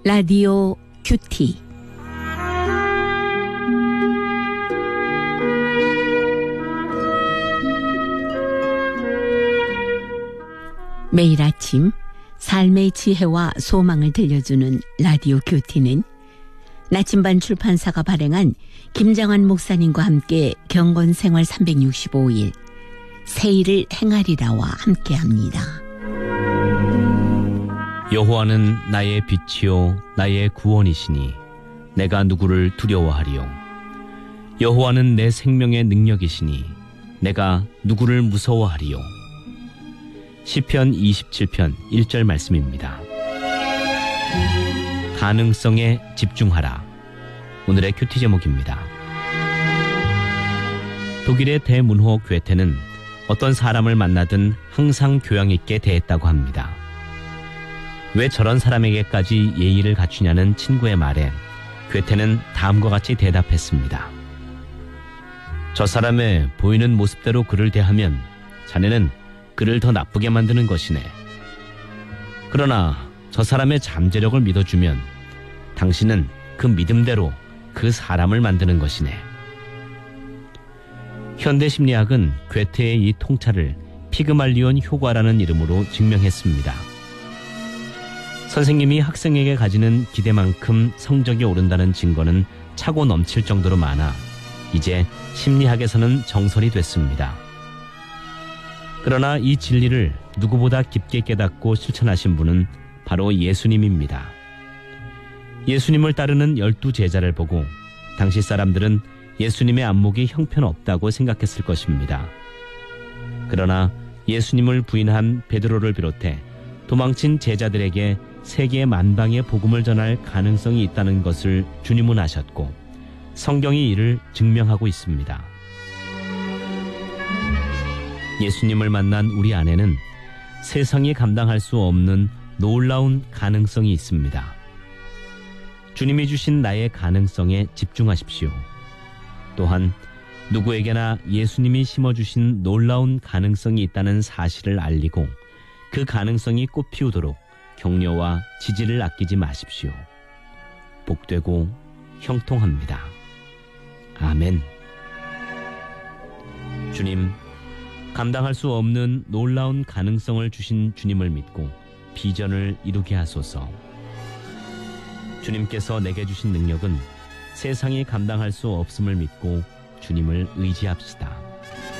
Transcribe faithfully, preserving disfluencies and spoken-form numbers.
라디오 큐티. 매일 아침 삶의 지혜와 소망을 들려주는 라디오 큐티는 나침반 출판사가 발행한 김정환 목사님과 함께 경건생활 삼백육십오 일 새 일을 행하리라와 함께합니다. 여호와는 나의 빛이요 나의 구원이시니 내가 누구를 두려워하리요. 여호와는 내 생명의 능력이시니 내가 누구를 무서워하리요. 시편 이십칠 편 일 절 말씀입니다. 가능성에 집중하라. 오늘의 큐티 제목입니다. 독일의 대문호 괴테는 어떤 사람을 만나든 항상 교양 있게 대했다고 합니다. 왜 저런 사람에게까지 예의를 갖추냐는 친구의 말에 괴테는 다음과 같이 대답했습니다. 저 사람의 보이는 모습대로 그를 대하면 자네는 그를 더 나쁘게 만드는 것이네. 그러나 저 사람의 잠재력을 믿어주면 당신은 그 믿음대로 그 사람을 만드는 것이네. 현대심리학은 괴테의 이 통찰을 피그말리온 효과라는 이름으로 증명했습니다. 선생님이 학생에게 가지는 기대만큼 성적이 오른다는 증거는 차고 넘칠 정도로 많아 이제 심리학에서는 정설이 됐습니다. 그러나 이 진리를 누구보다 깊게 깨닫고 실천하신 분은 바로 예수님입니다. 예수님을 따르는 열두 제자를 보고 당시 사람들은 예수님의 안목이 형편없다고 생각했을 것입니다. 그러나 예수님을 부인한 베드로를 비롯해 도망친 제자들에게 세계 만방의 복음을 전할 가능성이 있다는 것을 주님은 아셨고 성경이 이를 증명하고 있습니다. 예수님을 만난 우리 안에는 세상이 감당할 수 없는 놀라운 가능성이 있습니다. 주님이 주신 나의 가능성에 집중하십시오. 또한 누구에게나 예수님이 심어주신 놀라운 가능성이 있다는 사실을 알리고 그 가능성이 꽃피우도록 격려와 지지를 아끼지 마십시오. 복되고 형통합니다. 아멘. 주님, 감당할 수 없는 놀라운 가능성을 주신 주님을 믿고 비전을 이루게 하소서. 주님께서 내게 주신 능력은 세상이 감당할 수 없음을 믿고 주님을 의지합시다.